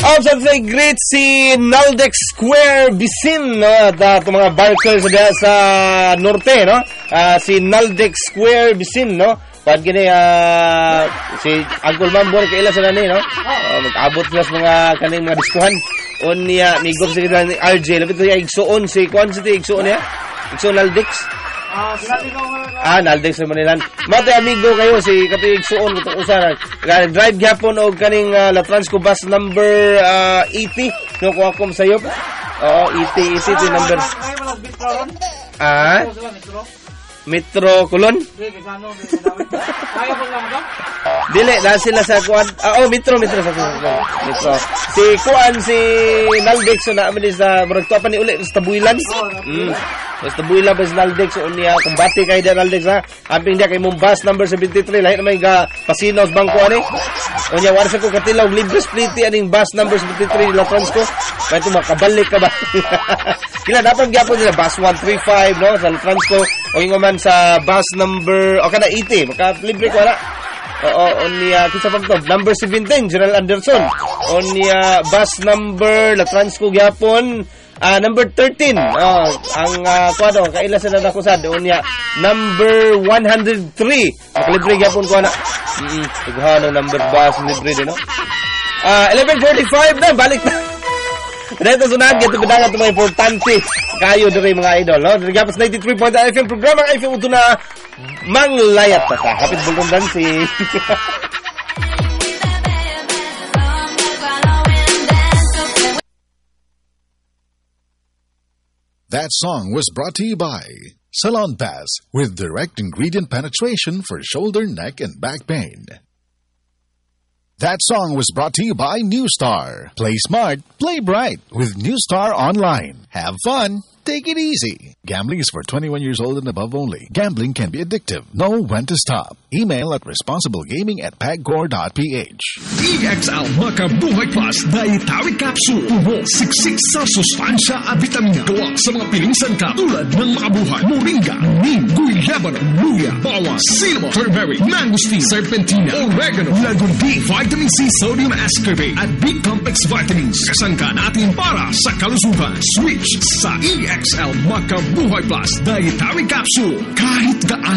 Also, say great si Naldex Square Bisin, no? At mga barkers sa norte, no? Si Naldex Square Bisin, no? Pag gini, si Uncle Mambor kaila sa nani, no? Mag-abot sila sa mga kaning mga diskuhan. O niya, migop sa kita ni RJ. Lapit niya, igsuon si Quantity, igsuon niya? Igsuon Naldex? Naldex sa Manilan. Mate amigo kayo, si Kati igsuon, itong usaran. Drive gyapon o kaning La Transco bus number 80. No, kung akong sayop. Oo, 80 number. Metro Kulon? Dili, na sila sa kuan. Metro sa kuan. Metro. Si kuan, si Naldex, so naamin sa maragtuwa pa ni uli, sa Tabuilan. Sa Tabuilan ba si Naldex, so niya, kumbati kayo dyan Naldex, ha? Amping niya kay mong bus number 73, lahit naman yung Pasinaw Bangko, ani? O niya, waras ako katilaw, libre spliti, aning bus number 73, La Transco. Kaya ito, makabalik ka ba? Kila, dapat gyapon nila, bus 135, no? Sa La Transco, o yung man sa bus number, o kada 80, makalibre ko, wala? O niya, kisa pag to, number 17, General Anderson. O niya, bus number, La Transco gyapon, number 13, ang kuano, kaila sa nanakusad. O niya, number 103, makalibre gyapon ko na. Tughano, number bus, libre din, no? 11:45 na, balik na. Dito sunod, gato bidangan ito mga importante kayo diri mga idol, no? Diri gapos 93.5 FM programa ng FM ito na manglayat ta ka. Hapit bulundan si That song was brought to you by Salon Pass with direct ingredient penetration for shoulder, neck, and back pain. That song was brought to you by New Star. Play smart, play bright with New Star Online. Have fun. Take it easy. Gambling is for 21 years old and above only. Gambling can be addictive. Know when to stop. Email at responsiblegaming@pagcor.ph. EXL Makabuhay Plus Dietary Capsule. Tubo, siksik sa sustansya at vitamina. Gawa sa mga piling sangkap tulad ng Makabuhay, Moringa, Neem, Guyabano, Luya, Bawang, Cinnamon, Turmeric, Mangosteen, Serpentina, Oregano, Lagundi, Vitamin C, Sodium Ascorbate at B-Complex Vitamins. Kasangka natin para sa kalusugan. Switch sa EXL Makabuhay Plus Dietary Capsule. Kahit gaan